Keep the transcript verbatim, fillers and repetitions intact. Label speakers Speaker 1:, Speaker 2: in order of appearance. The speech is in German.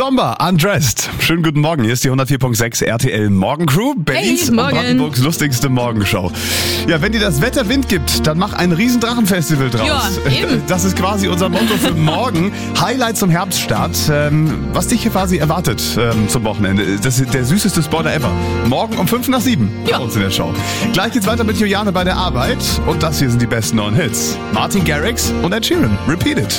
Speaker 1: Bomber, Undressed. Schönen guten Morgen, hier ist die hundertvier Komma sechs R T L Morgencrew, Berlins
Speaker 2: Hey,
Speaker 1: und
Speaker 2: morgen.
Speaker 1: Brandenburgs lustigste Morgenshow. Ja, wenn dir das Wetter Wind gibt, dann mach ein riesen Drachenfestival draus.
Speaker 2: Ja, eben.
Speaker 1: Das ist quasi unser Motto für morgen. Highlight zum Herbststart. Ähm, was dich hier quasi erwartet ähm, zum Wochenende. Das ist der süßeste Spoiler ever. Morgen um fünf nach sieben
Speaker 2: Ja.
Speaker 1: bei uns in der Show. Gleich geht's weiter mit Juliane bei der Arbeit. Und das hier sind die besten neuen Hits. Martin Garrix und Ed Sheeran. Repeat it.